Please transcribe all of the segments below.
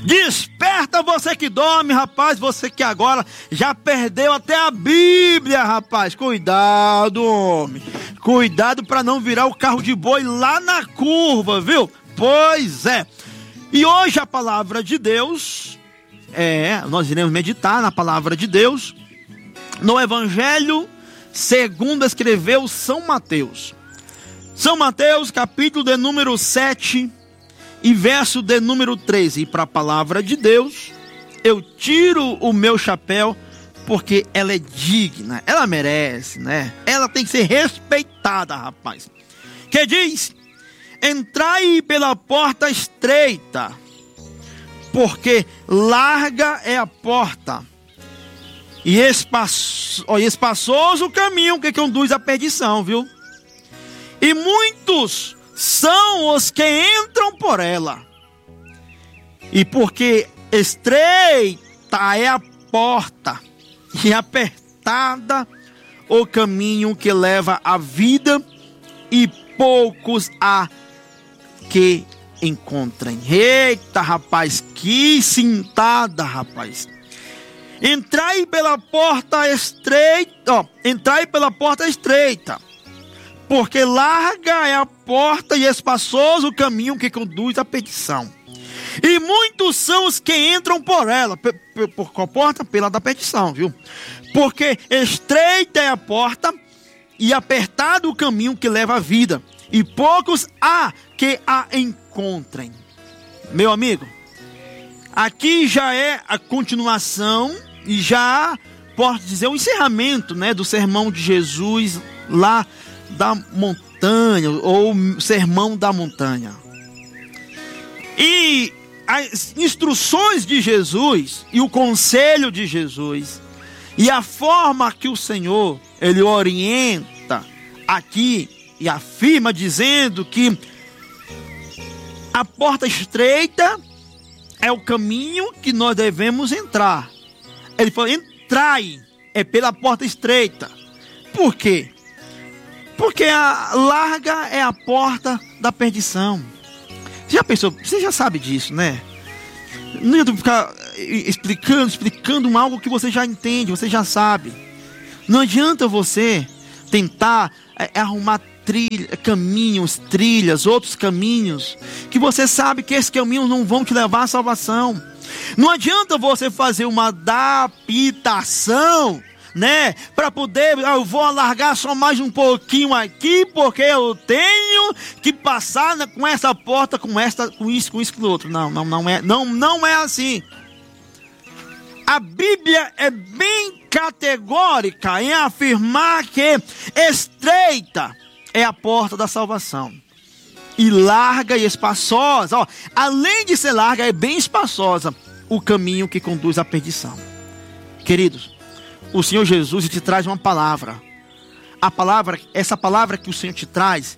Desperta você que dorme, rapaz, você que agora já perdeu até a Bíblia, rapaz. Cuidado, homem. Cuidado para não virar o carro de boi lá na curva, viu? Pois é. E hoje a palavra de Deus, nós iremos meditar na palavra de Deus, no Evangelho segundo escreveu São Mateus. São Mateus, capítulo de número 7 e verso de número 13. E para a palavra de Deus, eu tiro o meu chapéu, porque ela é digna, ela merece, né? Ela tem que ser respeitada, rapaz. Que diz: entrai pela porta estreita, porque larga é a porta, e espaçoso o caminho que conduz à perdição, viu? E muitos são os que entram por ela. E porque estreita é a porta, e apertada o caminho que leva à vida, e poucos há que encontrem. Eita, rapaz, que cintada, rapaz. Entrai pela porta estreita, porque larga é a porta e espaçoso o caminho que conduz à perdição. E muitos são os que entram por ela. Por qual porta? Pela da perdição, viu? Porque estreita é a porta e apertado o caminho que leva à vida, e poucos há que a encontrem. Meu amigo, aqui já é a continuação e já posso dizer o encerramento, né, do sermão de Jesus lá da montanha, ou sermão da montanha. E as instruções de Jesus e o conselho de Jesus e a forma que o Senhor ele orienta aqui e afirma, dizendo que a porta estreita é o caminho que nós devemos entrar. Ele falou: entrai pela porta estreita. Por quê? Porque a larga é a porta da perdição. Você já pensou? Você já sabe disso, né? Não adianta ficar explicando algo que você já entende, você já sabe. Não adianta você tentar arrumar trilhas, outros caminhos, que você sabe que esses caminhos não vão te levar à salvação. Não adianta você fazer uma adaptação, né, para poder, eu vou alargar só mais um pouquinho aqui, porque eu tenho que passar com essa porta, com isso, com outro. Não é assim. A Bíblia é bem categórica em afirmar que estreita é a porta da salvação, e larga e espaçosa, além de ser larga, é bem espaçosa o caminho que conduz à perdição. Queridos, o Senhor Jesus te traz uma palavra. Essa palavra que o Senhor te traz,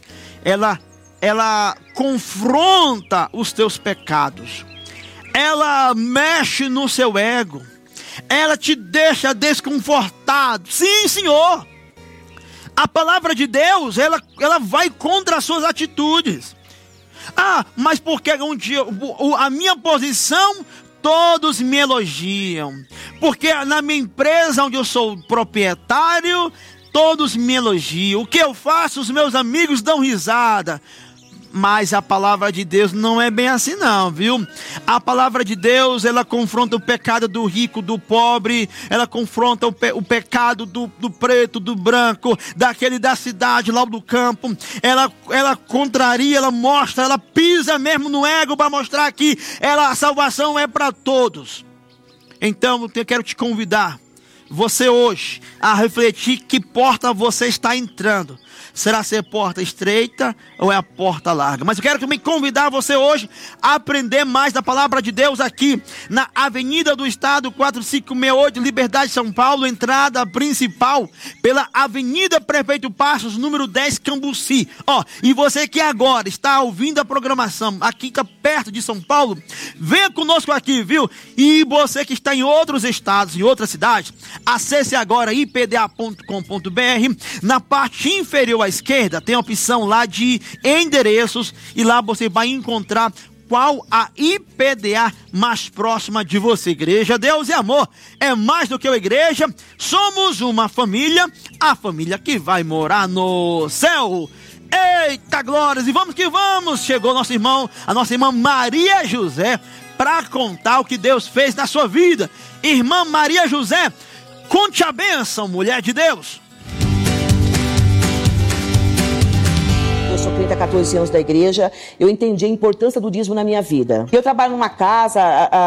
ela confronta os teus pecados. Ela mexe no seu ego. Ela te deixa desconfortado. Sim, Senhor. A palavra de Deus, ela vai contra as suas atitudes. Mas porque a minha posição, todos me elogiam. Porque na minha empresa, onde eu sou proprietário, todos me elogiam. O que eu faço, os meus amigos dão risada. Mas a palavra de Deus não é bem assim não, viu? A palavra de Deus, ela confronta o pecado do rico, do pobre. Ela confronta o pecado do preto, do branco, daquele da cidade, lá do campo. Ela contraria, ela mostra, ela pisa mesmo no ego para mostrar que a salvação é para todos. Então eu quero te convidar, você hoje, a refletir que porta você está entrando. Será ser porta estreita ou é a porta larga? Mas eu quero também convidar você hoje a aprender mais da palavra de Deus aqui na Avenida do Estado 4568, Liberdade, São Paulo, entrada principal pela Avenida Prefeito Passos, número 10, Cambuci. E você que agora está ouvindo a programação aqui perto de São Paulo, venha conosco aqui, viu? E você que está em outros estados, em outras cidades, acesse agora ipda.com.br. Na parte inferior à esquerda tem a opção lá de endereços, e lá você vai encontrar qual a IPDA mais próxima de você. Igreja Deus e Amor é mais do que uma igreja, somos uma família, a família que vai morar no céu. Eita glórias, e vamos que vamos, chegou a nossa irmã Maria José, para contar o que Deus fez na sua vida. Irmã Maria José, conte a bênção, mulher de Deus. Eu sou crente há 14 anos da igreja, eu entendi a importância do dízimo na minha vida. Eu trabalho numa casa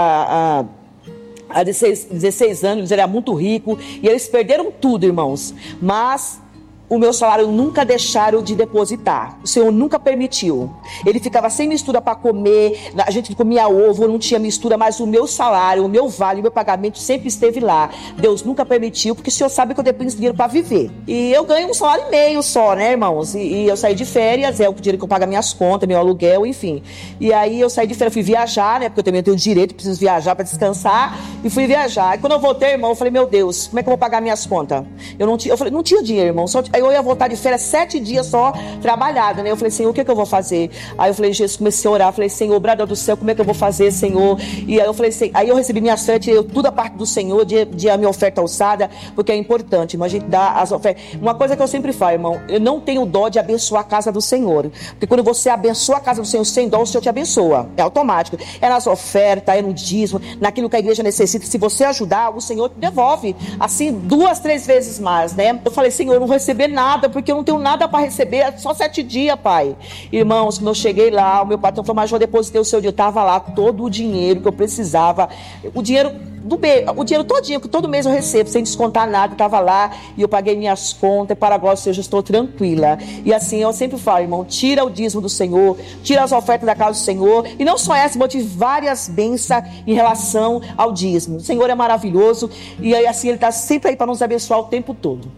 há 16 anos, eles eram muito ricos e eles perderam tudo, irmãos. Mas o meu salário nunca deixaram de depositar. O Senhor nunca permitiu. Ele ficava sem mistura para comer. A gente comia ovo, não tinha mistura, mas o meu salário, o meu vale, o meu pagamento sempre esteve lá. Deus nunca permitiu, porque o Senhor sabe que eu dependo de dinheiro para viver. E eu ganho um salário e meio só, né, irmãos? E eu saí de férias, é o dinheiro que eu pago minhas contas, meu aluguel, enfim. E aí eu saí de férias, fui viajar, né? Porque eu também tenho direito, preciso viajar para descansar. E fui viajar. E quando eu voltei, irmão, eu falei, meu Deus, como é que eu vou pagar minhas contas? Eu falei, não tinha dinheiro, irmão. Aí eu ia voltar de férias 7 dias só trabalhada, né? Eu falei, Senhor, o que eu vou fazer? Aí eu falei, Jesus, comecei a orar. Falei, Senhor, brador do céu, como é que eu vou fazer, Senhor? E aí eu falei, aí eu recebi minhas férias, tirei tudo a parte do Senhor, de a minha oferta alçada, porque é importante, mas a gente dá as ofertas. Uma coisa que eu sempre falo, irmão, eu não tenho dó de abençoar a casa do Senhor, porque quando você abençoa a casa do Senhor sem dó, o Senhor te abençoa, é automático. É nas ofertas, é no dízimo, naquilo que a igreja necessita. Se você ajudar, o Senhor devolve, assim, 2, 3 vezes mais, né? Eu falei, Senhor, eu não vou receber nada, porque eu não tenho nada para receber, só 7 dias, pai. Irmãos, quando eu cheguei lá, o meu patrão falou, mas eu depositei o seu dia. Eu tava lá, todo o dinheiro que eu precisava, o dinheiro todinho, que todo mês eu recebo, sem descontar nada, tava lá, e eu paguei minhas contas, e para agora, Senhor, eu estou tranquila. E assim, eu sempre falo, irmão, tira o dízimo do Senhor, tira as ofertas da casa do Senhor, e não só essa, mas eu tive várias bênçãos em relação ao dízimo. O Senhor é maravilhoso, e aí assim, Ele está sempre aí para nos abençoar o tempo todo.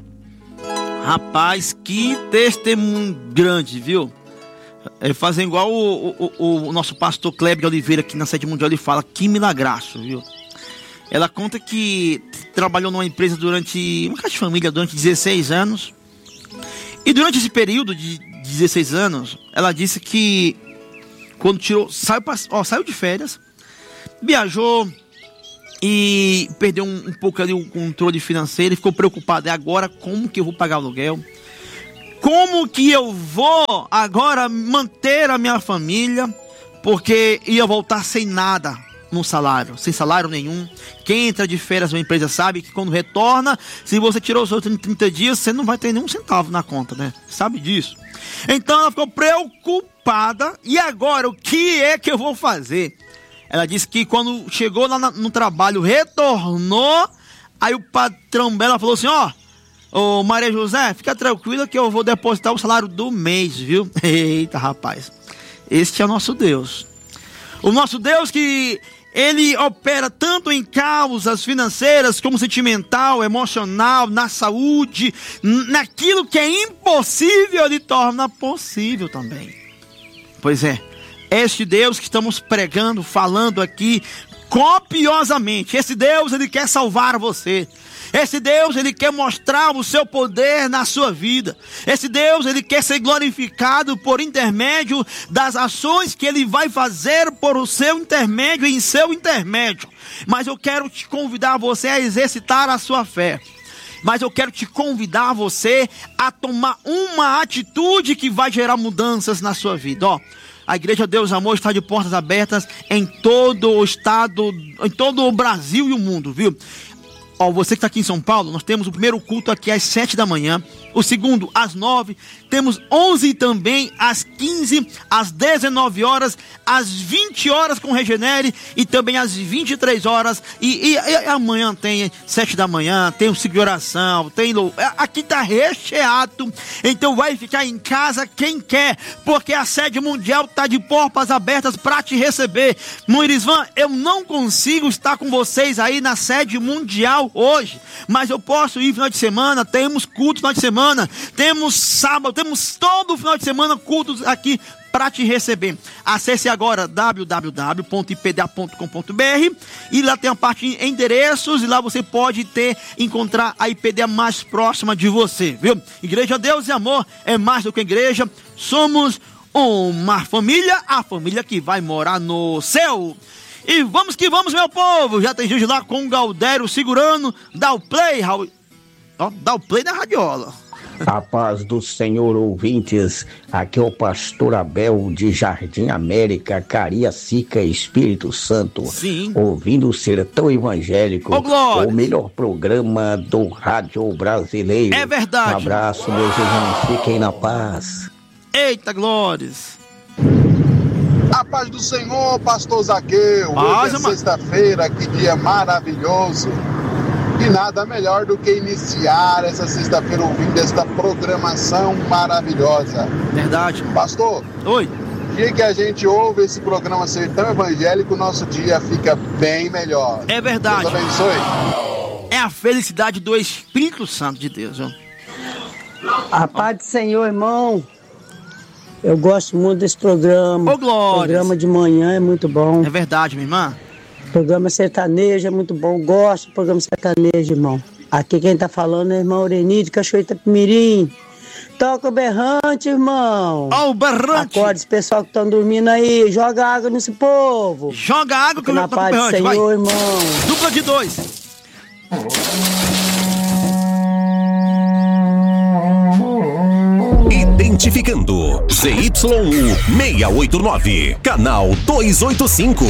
Rapaz, que testemunho grande, viu? Fazem igual o nosso pastor Kleber de Oliveira aqui na Sede Mundial, ele fala, que milagraço, viu? Ela conta que trabalhou numa empresa uma casa de família durante 16 anos. E durante esse período de 16 anos, ela disse que quando saiu de férias, viajou e perdeu um pouco ali o controle financeiro e ficou preocupado. E agora, como que eu vou pagar o aluguel? Como que eu vou agora manter a minha família? Porque ia voltar sem nada no salário, sem salário nenhum. Quem entra de férias numa empresa sabe que quando retorna, se você tirou os outros 30 dias, você não vai ter nenhum centavo na conta, né? Sabe disso. Então ela ficou preocupada. E agora, o que é que eu vou fazer? Ela disse que quando chegou lá no trabalho, retornou, aí o patrão dela falou assim, ô Maria José, fica tranquila que eu vou depositar o salário do mês, viu? Eita, rapaz, este é o nosso Deus. O nosso Deus que Ele opera tanto em causas financeiras como sentimental, emocional, na saúde, naquilo que é impossível, Ele torna possível também. Pois é. Este Deus que estamos pregando, falando aqui copiosamente, esse Deus, Ele quer salvar você. Esse Deus, Ele quer mostrar o seu poder na sua vida. Esse Deus, Ele quer ser glorificado por intermédio das ações que Ele vai fazer por o seu intermédio e em seu intermédio. Mas eu quero te convidar você a exercitar a sua fé. Mas eu quero te convidar você a tomar uma atitude que vai gerar mudanças na sua vida, A Igreja Deus Amor está de portas abertas em todo o estado, em todo o Brasil e o mundo, viu? Você que está aqui em São Paulo, nós temos o primeiro culto aqui às 7 da manhã, o segundo às 9, temos 11 também às 15, às 19 horas, às 20 horas com Regenere e também às 23 horas. E amanhã tem 7 da manhã, tem o ciclo de oração, aqui está recheado. Então vai ficar em casa quem quer, porque a Sede Mundial está de portas abertas para te receber. Muirisvan, eu não consigo estar com vocês aí na Sede Mundial hoje, mas eu posso ir final de semana, temos culto final de semana, temos sábado, temos todo o final de semana cultos aqui para te receber. Acesse agora www.ipda.com.br e lá tem a parte de endereços e lá você pode encontrar a IPDA mais próxima de você, viu? Igreja Deus e Amor é mais do que igreja, somos uma família, a família que vai morar no céu. E vamos que vamos, meu povo. Já tem gente lá com o Galdério segurando. Dá o play, Raul. Ó, dá o play na radiola. A paz do Senhor, ouvintes. Aqui é o pastor Abel de Jardim América, Cariacica, Espírito Santo. Sim. Ouvindo o Sertão Evangélico, o melhor programa do rádio brasileiro. É verdade. Um abraço, meus irmãos. Fiquem na paz. Eita, glórias. A paz do Senhor, pastor Zaqueu. Paz, hoje é sexta-feira, que dia maravilhoso. E nada melhor do que iniciar essa sexta-feira ouvindo esta programação maravilhosa. Verdade. Pastor. Oi. Dia que a gente ouve esse programa Sertão Evangélico, nosso dia fica bem melhor. É verdade. Deus abençoe. É a felicidade do Espírito Santo de Deus. Ó. A paz do Senhor, irmão. Eu gosto muito desse programa. Ô, glória. O programa de manhã é muito bom. É verdade, minha irmã. O programa sertanejo é muito bom. Gosto do programa sertanejo, irmão. Aqui quem tá falando é a irmã Aureni de Cachoeira Itapemirim. Toca o berrante, irmão. Ó, o berrante. Acorde esse pessoal que estão dormindo aí. Joga água nesse povo. Joga água que eu na paz do Senhor, vai. Irmão. Dupla de 2. Identificando ZYU689, canal 285,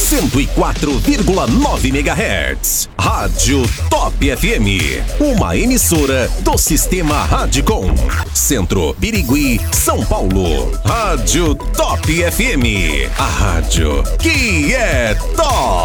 104,9 MHz. Rádio Top FM, uma emissora do Sistema Radicom. Centro, Birigui, São Paulo. Rádio Top FM, a rádio que é top.